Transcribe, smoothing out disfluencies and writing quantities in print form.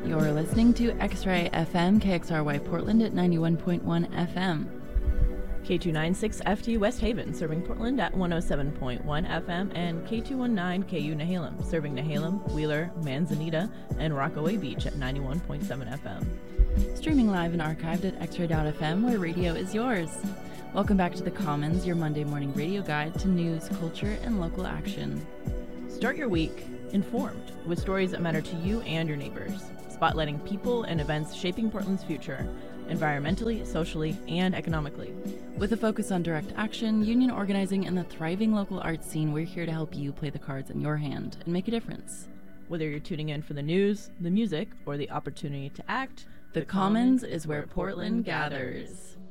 You're listening to X-Ray FM, KXRY Portland at 91.1 FM. K296 FT West Haven, serving Portland at 107.1 FM, and K219 KU Nehalem, serving Nehalem, Wheeler, Manzanita, and Rockaway Beach at 91.7 FM. Streaming live and archived at xray.fm, where radio is yours. Welcome back to The Commons, your Monday morning radio guide to news, culture, and local action. Start your week informed with stories that matter to you and your neighbors, spotlighting people and events shaping Portland's future, environmentally, socially, and economically. With a focus on direct action, union organizing, and the thriving local arts scene, we're here to help you play the cards in your hand and make a difference. Whether you're tuning in for the news, the music, or the opportunity to act, The Commons is where Portland gathers.